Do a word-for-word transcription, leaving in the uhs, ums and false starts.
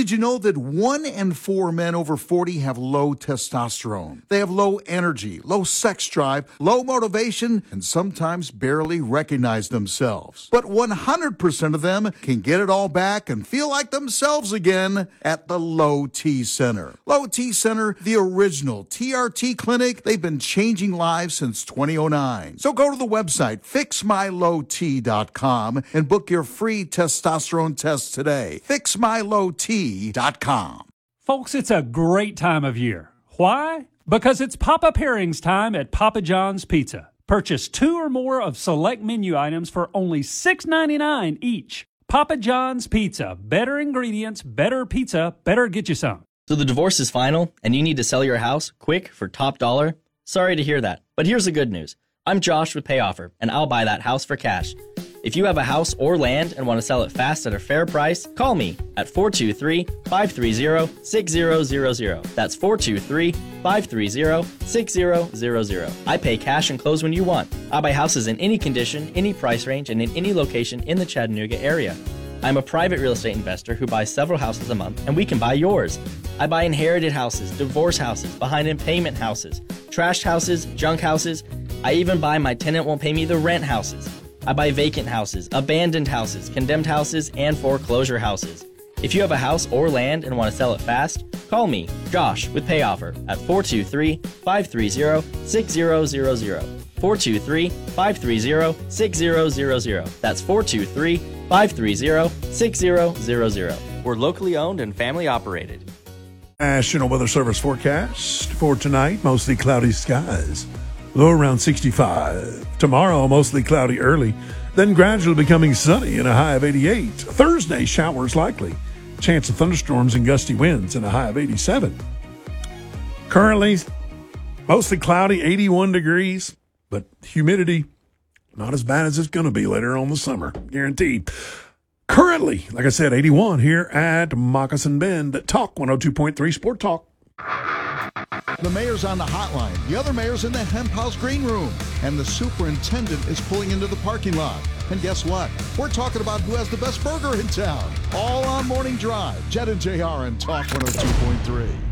Did you know that one in four men over forty have low testosterone? They have low energy, low sex drive, low motivation, and sometimes barely recognize themselves. But one hundred percent of them can get it all back and feel like themselves again at the Low T Center. Low T Center, the original T R T clinic. They've been changing lives since two thousand nine. So go to the website fix my low t dot com and book your free testosterone test today. fix my low t dot com. Folks, it's a great time of year. Why? Because it's Papa Pairings time at Papa John's Pizza. Purchase two or more of select menu items for only six ninety-nine each. Papa John's Pizza. Better ingredients, better pizza, better get you some. So the divorce is final and you need to sell your house quick for top dollar? Sorry to hear that, but here's the good news. I'm Josh with PayOffer, and I'll buy that house for cash. If you have a house or land and want to sell it fast at a fair price, call me at four two three, five three zero, six zero zero zero. That's four two three, five three zero, six zero zero zero. I pay cash and close when you want. I buy houses in any condition, any price range, and in any location in the Chattanooga area. I'm a private real estate investor who buys several houses a month, and we can buy yours. I buy inherited houses, divorce houses, behind in payment houses, trashed houses, junk houses. I even buy my tenant won't pay me the rent houses. I buy vacant houses, abandoned houses, condemned houses, and foreclosure houses. If you have a house or land and want to sell it fast, call me, Josh, with PayOffer at four two three, five three zero, six zero zero zero. four two three, five three zero, six zero zero zero. That's four two three, five three zero, six zero zero zero. We're locally owned and family operated. National Weather Service forecast for tonight, mostly cloudy skies. Low around sixty-five. Tomorrow, mostly cloudy early, then gradually becoming sunny and a high of eighty-eight. Thursday, showers likely. Chance of thunderstorms and gusty winds and a high of eighty-seven. Currently, mostly cloudy, eighty-one degrees, but humidity not as bad as it's going to be later on the summer, guaranteed. Currently, like I said, eighty-one here at Moccasin Bend. Talk one oh two point three Sport Talk. The mayor's on the hotline. The other mayor's in the hemp house green room. And the superintendent is pulling into the parking lot. And guess what? We're talking about who has the best burger in town. All on Morning Drive. Jet and J R and Talk one oh two point three.